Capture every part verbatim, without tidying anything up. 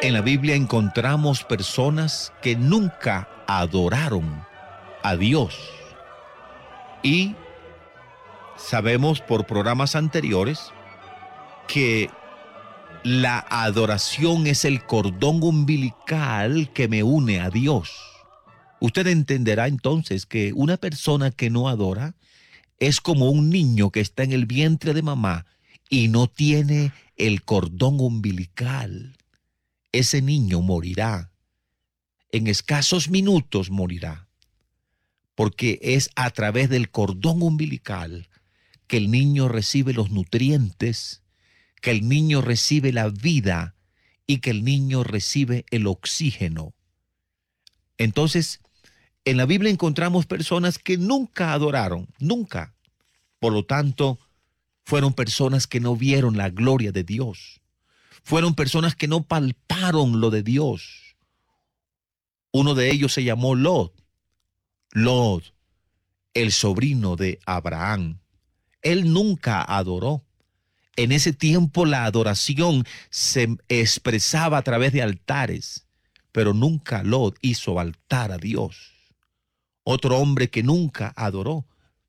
En la Biblia encontramos personas que nunca adoraron a Dios. Y sabemos por programas anteriores que la adoración es el cordón umbilical que me une a Dios. Usted entenderá entonces que una persona que no adora es como un niño que está en el vientre de mamá y no tiene el cordón umbilical. Ese niño morirá. En escasos minutos morirá. Porque es a través del cordón umbilical que el niño recibe los nutrientes, que el niño recibe la vida y que el niño recibe el oxígeno. Entonces, en la Biblia encontramos personas que nunca adoraron, nunca. Por lo tanto, fueron personas que no vieron la gloria de Dios. Fueron personas que no palparon lo de Dios. Uno de ellos se llamó Lot. Lot, el sobrino de Abraham. Él nunca adoró. En ese tiempo la adoración se expresaba a través de altares, pero nunca Lot hizo altar a Dios. Otro hombre que nunca adoró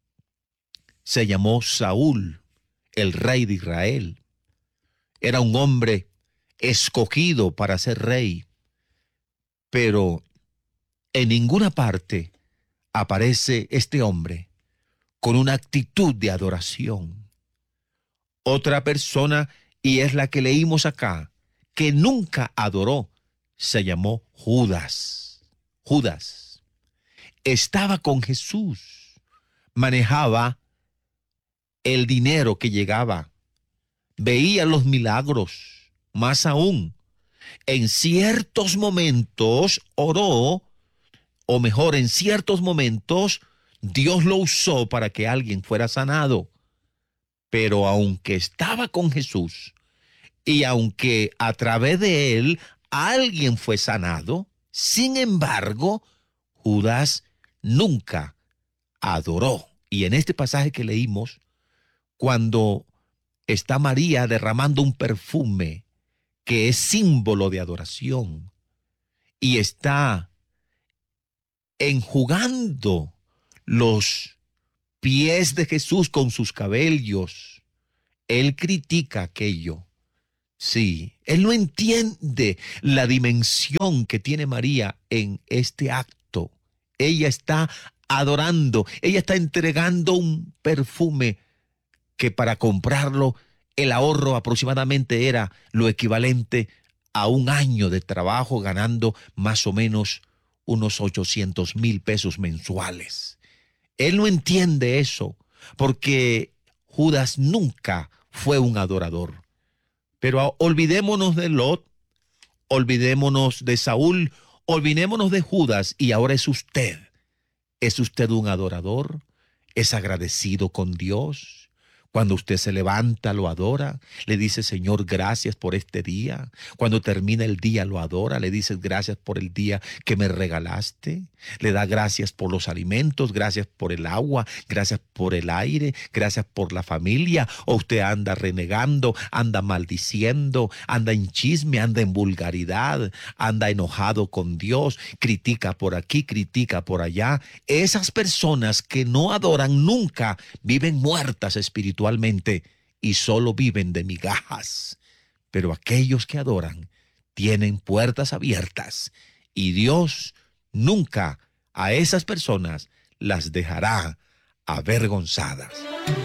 se llamó Saúl, el rey de Israel. Era un hombre escogido para ser rey, pero en ninguna parte aparece este hombre con una actitud de adoración. Otra persona, y es la que leímos acá, que nunca adoró, se llamó Judas. Judas estaba con Jesús, manejaba el dinero que llegaba, veía los milagros, más aún, en ciertos momentos oró, o mejor, en ciertos momentos Dios lo usó para que alguien fuera sanado. Pero aunque estaba con Jesús y aunque a través de él alguien fue sanado, sin embargo, Judas nunca adoró. Y en este pasaje que leímos, cuando está María derramando un perfume que es símbolo de adoración y está enjugando los pies de Jesús con sus cabellos, él critica aquello. Sí, él no entiende la dimensión que tiene María en este acto. Ella está adorando, ella está entregando un perfume que para comprarlo el ahorro aproximadamente era lo equivalente a un año de trabajo, ganando más o menos unos ochocientos mil pesos mensuales. Él no entiende eso, porque Judas nunca fue un adorador. Pero olvidémonos de Lot, olvidémonos de Saúl, olvidémonos de Judas, y ahora es usted. ¿Es usted un adorador? ¿Es agradecido con Dios? Cuando usted se levanta, lo adora, le dice, Señor, gracias por este día. Cuando termina el día, lo adora, le dice, gracias por el día que me regalaste. Le da gracias por los alimentos, gracias por el agua, gracias por el aire, gracias por la familia. O usted anda renegando, anda maldiciendo, anda en chisme, anda en vulgaridad, anda enojado con Dios, critica por aquí, critica por allá. Esas personas que no adoran nunca viven muertas espiritualmente y solo viven de migajas. Pero aquellos que adoran tienen puertas abiertas y Dios nunca a esas personas las dejará avergonzadas.